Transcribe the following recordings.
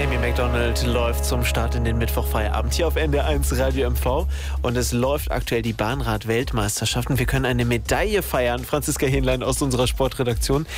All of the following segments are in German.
Amy Macdonald läuft zum Start in den Mittwochfeierabend hier auf NDR1 Radio MV und es läuft aktuell die Bahnrad-Weltmeisterschaft und wir können eine Medaille feiern. Franziska Hähnlein aus unserer Sportredaktion.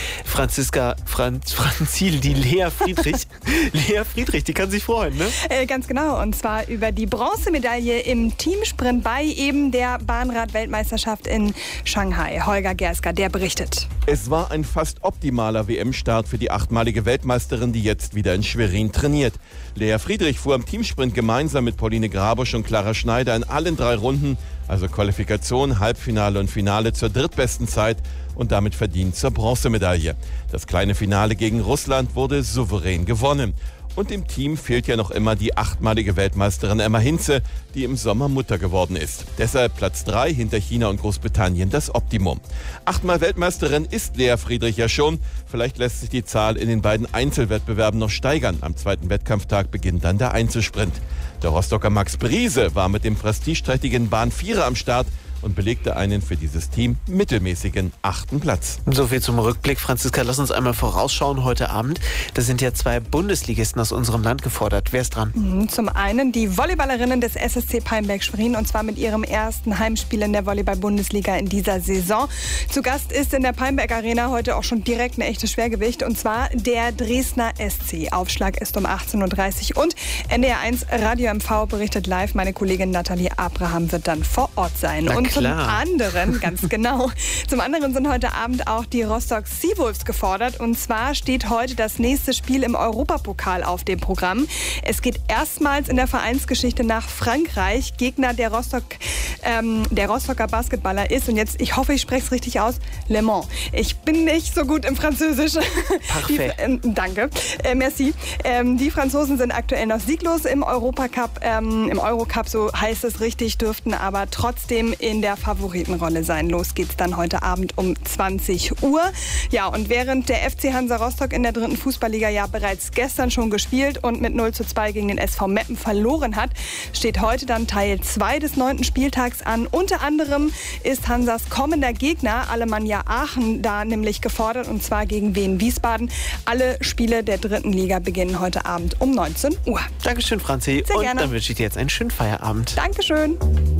Franzil, die Lea Friedrich. Lea Friedrich, die kann sich freuen, ne? Ganz genau, und zwar über die Bronzemedaille im Teamsprint bei eben der Bahnrad-Weltmeisterschaft in Shanghai. Holger Gersker, der berichtet. Es war ein fast optimaler WM-Start für die 8-malige Weltmeisterin, die jetzt wieder in Schwerin trainiert. Lea Friedrich fuhr im Teamsprint gemeinsam mit Pauline Grabusch und Clara Schneider in allen 3 Runden, also Qualifikation, Halbfinale und Finale, zur drittbesten Zeit und damit verdient zur Bronzemedaille. Das kleine Finale gegen Russland wurde souverän gewonnen. Und im Team fehlt ja noch immer die 8-malige Weltmeisterin Emma Hinze, die im Sommer Mutter geworden ist. Deshalb Platz 3 hinter China und Großbritannien das Optimum. 8-mal Weltmeisterin ist Lea Friedrich ja schon. Vielleicht lässt sich die Zahl in den beiden Einzelwettbewerben noch steigern. Am zweiten Wettkampftag beginnt dann der Einzelsprint. Der Rostocker Max Briese war mit dem prestigeträchtigen Bahn-Vierer am Start und belegte einen für dieses Team mittelmäßigen 8. Platz. So viel zum Rückblick. Franziska, lass uns einmal vorausschauen heute Abend. Da sind ja 2 Bundesligisten aus unserem Land gefordert. Wer ist dran? Zum einen die Volleyballerinnen des SSC Palmberg-Schwerin und zwar mit ihrem ersten Heimspiel in der Volleyball-Bundesliga in dieser Saison. Zu Gast ist in der Palmberg Arena heute auch schon direkt ein echtes Schwergewicht und zwar der Dresdner SC. Aufschlag ist um 18.30 Uhr und NDR1 Radio MV berichtet live. Meine Kollegin Nathalie Abraham wird dann vor Ort sein. Und zum anderen, ganz genau, zum anderen sind heute Abend auch die Rostock Seawolves gefordert. Und zwar steht heute das nächste Spiel im Europapokal auf dem Programm. Es geht erstmals in der Vereinsgeschichte nach Frankreich. Gegner der Rostocker Basketballer ist, und jetzt, ich hoffe, ich spreche es richtig aus, Le Mans. Ich bin nicht so gut im Französisch. Parfait. Danke. Merci. Die Franzosen sind aktuell noch sieglos im Europacup. Im Eurocup, so heißt es richtig, dürften aber trotzdem in der Favoritenrolle sein. Los geht's dann heute Abend um 20 Uhr. Ja, und während der FC Hansa Rostock in der 3. Fußballliga ja bereits gestern schon gespielt und mit 0:2 gegen den SV Meppen verloren hat, steht heute dann Teil 2 des 9. Spieltags an. Unter anderem ist Hansas kommender Gegner Alemannia Aachen da nämlich gefordert, und zwar gegen Wien Wiesbaden. Alle Spiele der 3. Liga beginnen heute Abend um 19 Uhr. Dankeschön, Franzi. Sehr und gerne. Dann wünsche ich dir jetzt einen schönen Feierabend. Dankeschön.